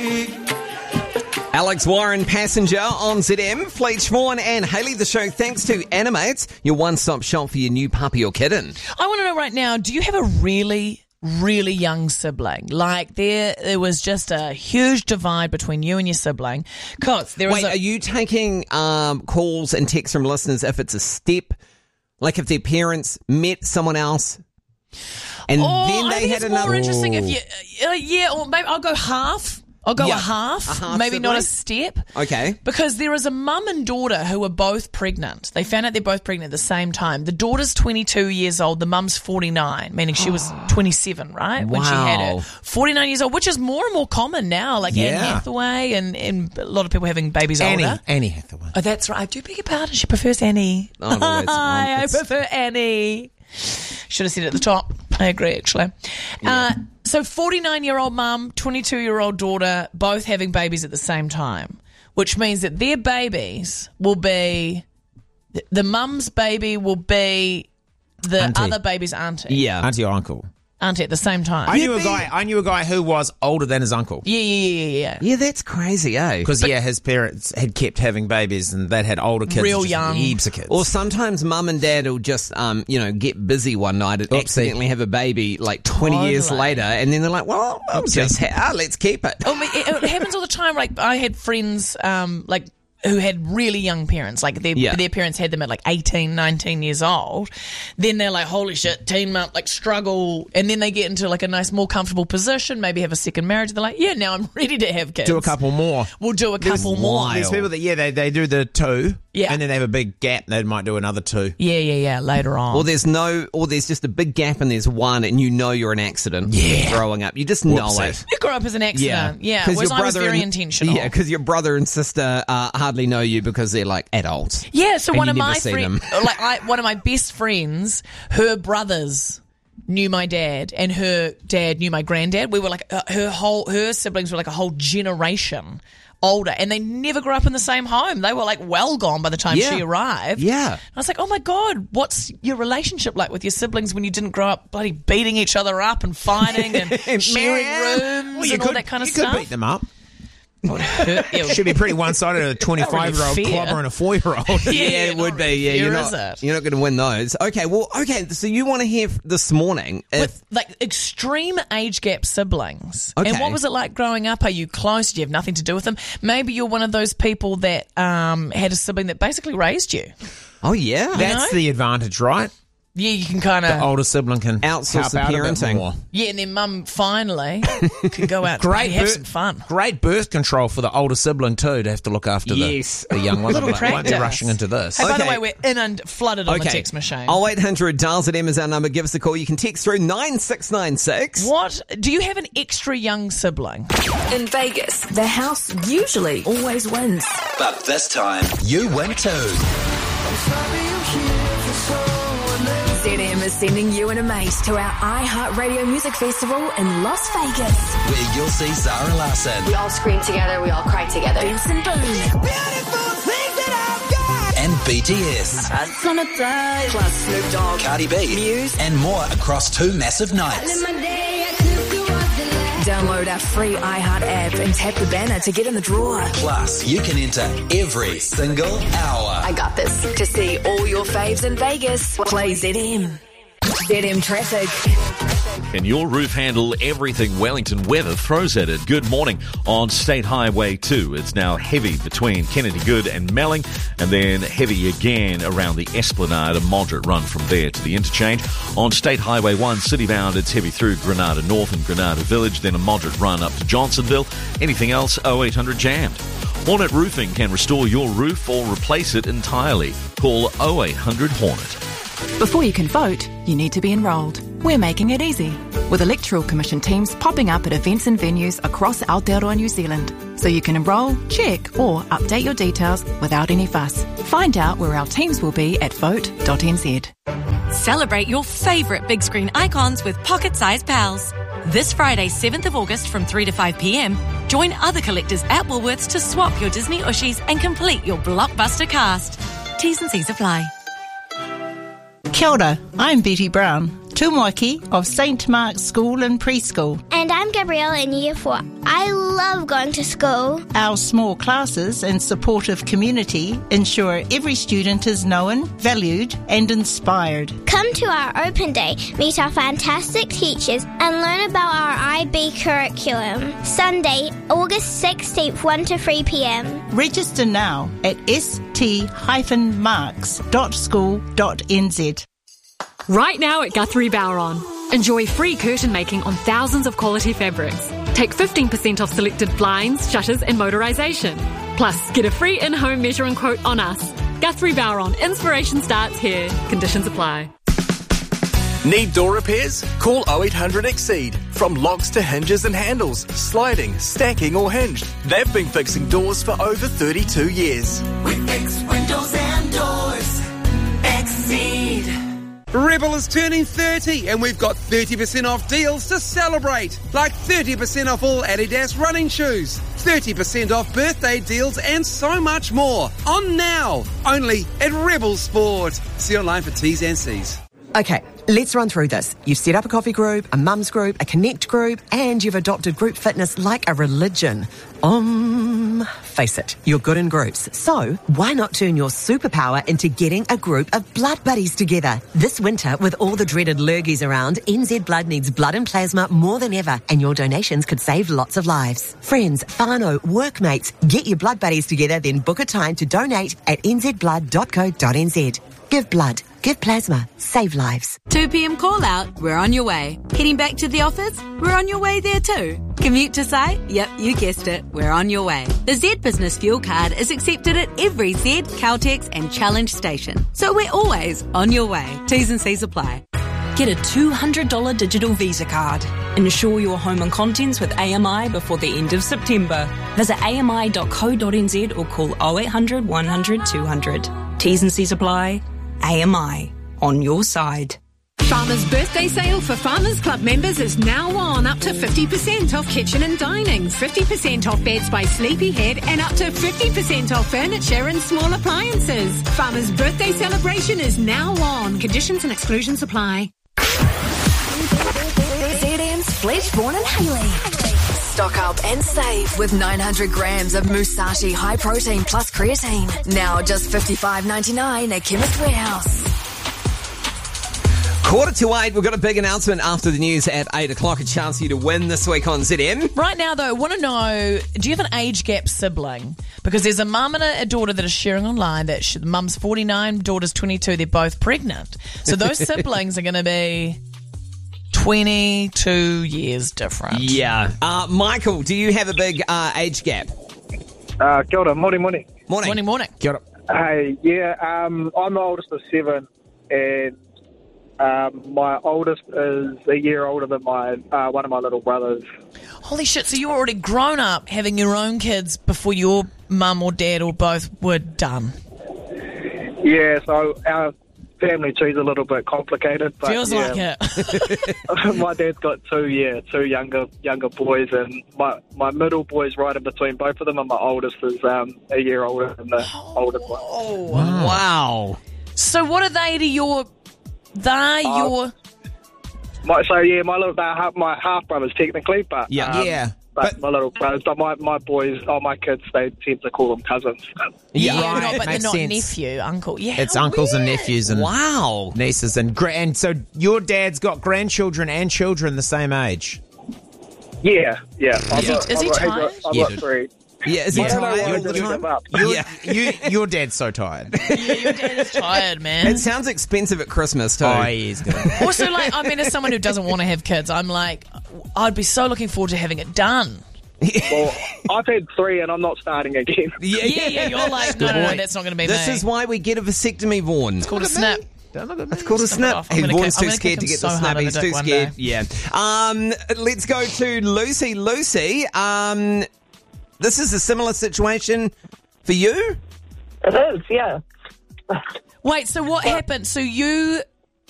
Alex Warren, Passenger on ZM. Fleet Schwarn and Hayley the show thanks to Animates, your one-stop shop for your new puppy or kitten. I want to know right now, do you have a really young sibling? Like there was just a huge divide between you and your sibling. Are you taking calls and texts from listeners if it's a step, like if their parents met someone else and then they had another? More interesting if you, or maybe I'll go half. I'll go a half, maybe sibling? not a step. Okay. Because there is a mum and daughter who are both pregnant. They found out they're both pregnant at the same time. The daughter's 22 years old. The mum's 49, meaning she was 27, right? When she had her. 49 years old, which is more and more common now, like Anne Hathaway and a lot of people having babies older. Annie Hathaway. Oh, that's right. I do beg your pardon. She prefers Annie. Oh, no, I prefer Annie. Should have said it at the top. I agree, actually. Yeah. So 49-year-old mum, 22-year-old daughter, both having babies at the same time, which means that their babies will be, the mum's baby will be the auntie. other baby's auntie. Yeah. Auntie or uncle. Auntie at the same time. I knew a guy who was older than his uncle. Yeah. Yeah, that's crazy, eh? Because, his parents had kept having babies and they'd had older kids. Real young. Heaps of kids. Or sometimes mum and dad will just, get busy one night and accidentally have a baby like 20 years later, and then they're like, well, let's keep it. It happens all the time. Like, I had friends, who had really young parents, like their parents had them at like 18, 19 years old. Then they're like, holy shit, teen mum, like struggle. And then they get into like a nice, more comfortable position, maybe have a second marriage. They're like, yeah, now I'm ready to have kids. Do a couple more. We'll do a couple more. There's people that, they do the two. Yeah. And then they have a big gap. They might do another two. Yeah, later on. Or there's just a big gap and there's one and you know you're an accident growing up. You just know it. You grew up as an accident. Yeah. Whereas I was very intentional. Yeah, because your brother and sister hardly know you because they're like adults. Yeah, so one of my friends, one of my best friends, her brothers knew my dad and her dad knew my granddad. We were like, her siblings were like a whole generation older, and they never grew up in the same home. They were like well gone by the time she arrived. Yeah. I was like, oh my God, what's your relationship like with your siblings when you didn't grow up bloody beating each other up and fighting and sharing rooms and all that kind of stuff? You could beat them up. It should be pretty one-sided. A 25-year-old clobbering a 4-year-old. Yeah, it would be. Yeah, you're not going to win those. Okay, so you want to hear this morning with like extreme age gap siblings. Okay. And what was it like growing up? Are you close? Do you have nothing to do with them? Maybe you're one of those people that had a sibling that basically raised you. Oh yeah, that's the advantage, right? Yeah, you can kind of... The older sibling can outsource the parenting. Yeah, and then mum finally can go out and have some fun. Great birth control for the older sibling too, to have to look after the young one. Little practice. Won't be rushing into this. Hey, by the way, we're in and flooded on the text machine. 0800 dials at M is our number. Give us a call. You can text through 9696. What? Do you have an extra young sibling? In Vegas, the house usually always wins. But this time, you win too. ZM is sending you and a mate to our iHeartRadio Music Festival in Las Vegas, where you'll see Zara Larsson. We all scream together, we all cry together. Benson Boone. And BTS. Plus Snoop Dogg, Cardi B. Muse. And more across 2 massive nights. Download our free iHeart app and tap the banner to get in the draw. Plus, you can enter every single hour. I got this. To see all your faves in Vegas, play ZM. ZM Traffic. Can your roof handle everything Wellington weather throws at it? Good morning. On State Highway 2, it's now heavy between Kennedy Good and Melling, and then heavy again around the Esplanade, a moderate run from there to the interchange. On State Highway 1, citybound, it's heavy through Granada North and Granada Village, then a moderate run up to Johnsonville. Anything else, 0800 jammed. Hornet Roofing can restore your roof or replace it entirely. Call 0800 Hornet. Before you can vote, you need to be enrolled. We're making it easy, with Electoral Commission teams popping up at events and venues across Aotearoa, New Zealand. So you can enrol, check or update your details without any fuss. Find out where our teams will be at vote.nz. Celebrate your favourite big screen icons with pocket-sized pals. This Friday, 7th of August from 3 to 5 p.m, join other collectors at Woolworths to swap your Disney Ushies and complete your blockbuster cast. T's and C's apply. Kia ora, I'm Betty Brown. Tumuaki of St. Mark's School and Preschool. And I'm Gabrielle in Year 4. I love going to school. Our small classes and supportive community ensure every student is known, valued and inspired. Come to our open day, meet our fantastic teachers and learn about our IB curriculum. Sunday, August 16th, 1 to 3 p.m. Register now at st-marks.school.nz. Right now at Guthrie Bowron. Enjoy free curtain making on thousands of quality fabrics. Take 15% off selected blinds, shutters and motorisation. Plus, get a free in-home measuring quote on us. Guthrie Bowron. Inspiration starts here. Conditions apply. Need door repairs? Call 0800 Exceed. From locks to hinges and handles, sliding, stacking or hinged. They've been fixing doors for over 32 years. We fix windows and doors. Exceed. Rebel is turning 30 and we've got 30% off deals to celebrate. Like 30% off all Adidas running shoes, 30% off birthday deals and so much more. On now, only at Rebel Sport. See online for T's and C's. Okay, let's run through this. You've set up a coffee group, a mums group, a connect group, and you've adopted group fitness like a religion. Face it, you're good in groups. So, why not turn your superpower into getting a group of blood buddies together? This winter, with all the dreaded lurgies around, NZ Blood needs blood and plasma more than ever, and your donations could save lots of lives. Friends, whānau, workmates, get your blood buddies together, then book a time to donate at nzblood.co.nz. Give blood. Give plasma. Save lives. 2 p.m. call out. We're on your way. Heading back to the office? We're on your way there too. Commute to site? Yep, you guessed it. We're on your way. The Z Business Fuel Card is accepted at every Z, Caltex and Challenge station. So we're always on your way. T's and C's apply. Get a $200 digital Visa card. Insure your home and contents with AMI before the end of September. Visit ami.co.nz or call 0800 100 200. T's and C's apply. AMI, on your side. Farmers' birthday sale for Farmers Club members is now on. Up to 50% off kitchen and dining, 50% off beds by Sleepyhead, and up to 50% off furniture and small appliances. Farmers' birthday celebration is now on. Conditions and exclusions apply. ZM's Fletchborn and Haley. Stock up and save with 900 grams of Musashi High Protein Plus Creatine. Now just $55.99 at Chemist Warehouse. 7:45, we've got a big announcement after the news at 8 o'clock. A chance for you to win this week on ZM. Right now, though, I want to know, do you have an age gap sibling? Because there's a mum and a daughter that are sharing online that mum's 49, daughter's 22, they're both pregnant. So those siblings are going to be 22 years different. Yeah. Michael, do you have a big age gap? Kia ora, morning. Morning. Kia ora. Hey, yeah, I'm the oldest of 7, and my oldest is a year older than one of my little brothers. Holy shit, so you were already grown up having your own kids before your mum or dad or both were done? Yeah, so our family tree's a little bit complicated. But feels like it. My dad's got two younger boys, and my middle boy's right in between both of them, and my oldest is a year older than the oldest one. Oh, wow. So what are they to your... My half brothers technically, but but my little brothers, but my boys, my kids, they tend to call them cousins. But they're not nephew, uncle. Yeah, it's uncles and nephews and nieces and so your dad's got grandchildren and children the same age. Yeah. Is he tired? I've got 3. Yeah, is he tired? Your dad's so tired. Yeah, your dad is tired, man. It sounds expensive at Christmas too. Oh, he is good. Also, as someone who doesn't want to have kids, I'm like, I'd be so looking forward to having it done. Well, I've had 3 and I'm not starting again. Yeah, you're like, no, that's not going to be This me. is why we get a vasectomy, Vaughan. It's called a snap. It's called a snap. Vaughan's too scared to get the snap. He's too scared. Yeah. Let's go to Lucy. Lucy, this is a similar situation for you? It is, yeah. Wait, so what happened? So you